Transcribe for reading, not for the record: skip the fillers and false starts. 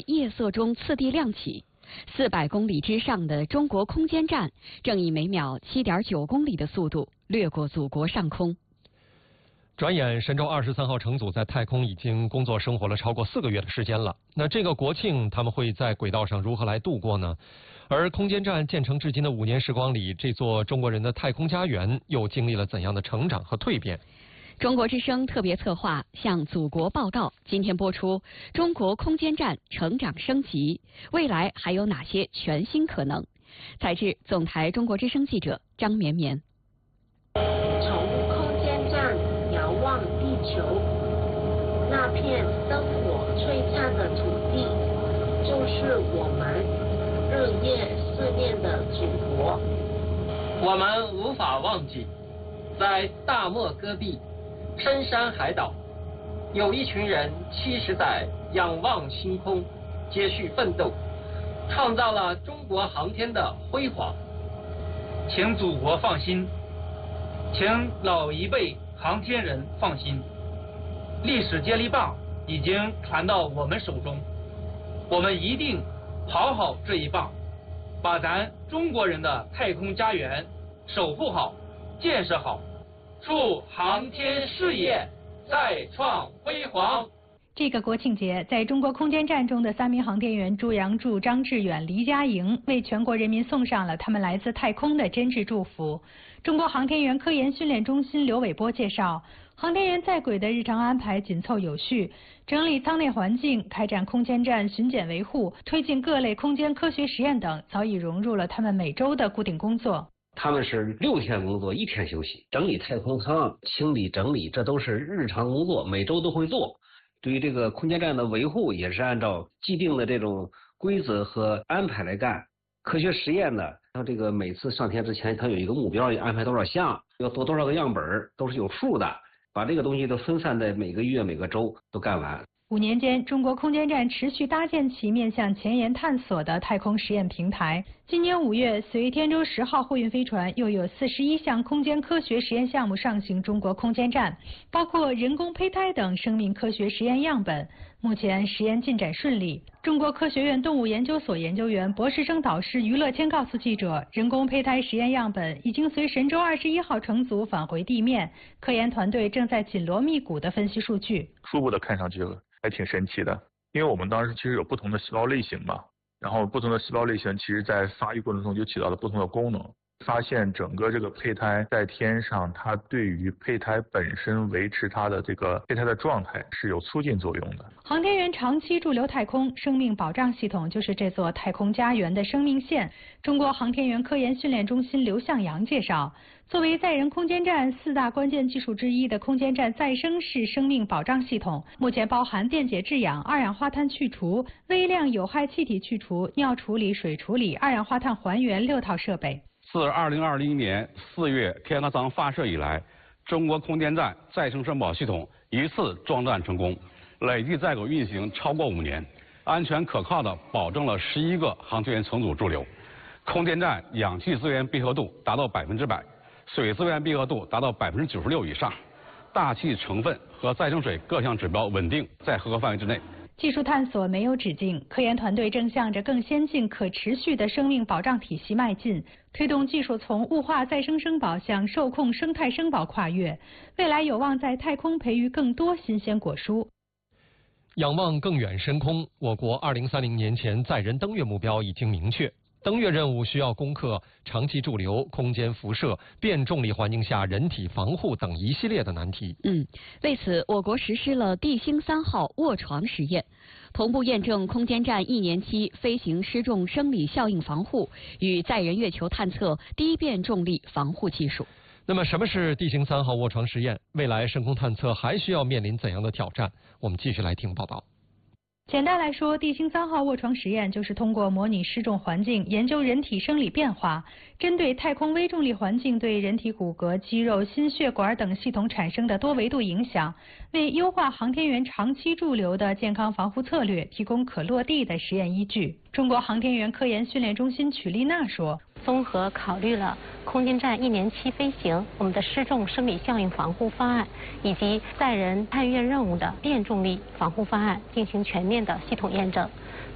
夜色中次第亮起。400公里之上的中国空间站正以每秒7.9公里的速度掠过祖国上空。 转眼神舟23号乘组在太空已经工作生活了超过4个月的时间了。那这个国庆他们会在轨道上如何来度过呢？而空间站建成至今的5年时光里，这座中国人的太空家园又经历了怎样的成长和蜕变？ 中国之声特别策划向祖国报告，今天播出中国空间站成长升级，未来还有哪些全新可能？采自总台中国之声记者张绵绵。 从空间站遥望地球，那片灯火璀璨的土地，就是我们日夜思念的祖国。 我们无法忘记，在大漠戈壁、深山海岛，有一群人70载仰望星空，接续奋斗，创造了中国航天的辉煌。 请祖国放心，请老一辈航天人放心，历史接力棒已经传到我们手中，我们一定跑好这一棒，把咱中国人的太空家园守护好、建设好。祝航天事业再创辉煌！ 这个国庆节，在中国空间站中的3名航天员朱杨柱、张志远、黎佳莹为全国人民送上了他们来自太空的真挚祝福。中国航天员科研训练中心刘伟波介绍，航天员在轨的日常安排紧凑有序，整理舱内环境、开展空间站巡检维护、推进各类空间科学实验等，早已融入了他们每周的固定工作。 他们是6天工作1天休息，整理太空舱、清理整理，这都是日常工作，每周都会做。对于这个空间站的维护，也是按照既定的这种规则和安排来干。科学实验呢，它这个每次上天之前，它有一个目标，安排多少项，要做多少个样本，都是有数的。把这个东西都分散在每个月、每个周都干完。 5年间，中国空间站持续搭建起面向前沿探索的太空实验平台。今年5月，随天舟10号货运飞船又有41项空间科学实验项目上行中国空间站，包括人工胚胎等生命科学实验样本。目前实验进展顺利。中国科学院动物研究所研究员、博士生导师于乐谦告诉记者，人工胚胎实验样本已经随神舟21号乘组返回地面，科研团队正在紧锣密鼓地分析数据。 初步的看上去还挺神奇的，因为我们当时其实有不同的细胞类型嘛，然后不同的细胞类型其实在发育过程中就起到了不同的功能。发现整个这个胚胎在天上，它对于胚胎本身维持它的这个胚胎的状态是有促进作用的。 航天员长期驻留太空，生命保障系统就是这座太空家园的生命线。中国航天员科研训练中心刘向阳介绍，作为载人空间站4大关键技术之一的空间站再生式生命保障系统，目前包含电解质氧、二氧化碳去除、微量有害气体去除、尿处理、水处理、二氧化碳还原6套设备。 自2020年4月天和舱发射以来，中国空间站再生生保系统一次装站成功，累计在轨运行超过5年，安全可靠地保证了11个航天员乘组驻留。空间站氧气资源闭合度达到100%，水资源闭合度达到96%以上，大气成分和再生水各项指标稳定在合格范围之内。 技术探索没有止境，科研团队正向着更先进、可持续的生命保障体系迈进，推动技术从物化再生生保向受控生态生保跨越，未来有望在太空培育更多新鲜果蔬。 仰望更远深空，我国2030年前载人登月目标已经明确。登月任务需要攻克长期驻留、空间辐射、变重力环境下人体防护等一系列的难题。 为此，我国实施了地星3号卧床实验，同步验证空间站1年期飞行失重生理效应防护与载人月球探测低变重力防护技术。 那么，什么是地星3号卧床实验？未来深空探测还需要面临怎样的挑战？我们继续来听报道。 简单来说，地星3号卧床实验就是通过模拟失重环境，研究人体生理变化，针对太空微重力环境对人体骨骼、肌肉、心血管等系统产生的多维度影响，为优化航天员长期驻留的健康防护策略提供可落地的实验依据。中国航天员科研训练中心曲丽娜说， 综合考虑了空间站1年期飞行、我们的失重生理效应防护方案，以及载人探月任务的变重力防护方案，进行全面的系统验证。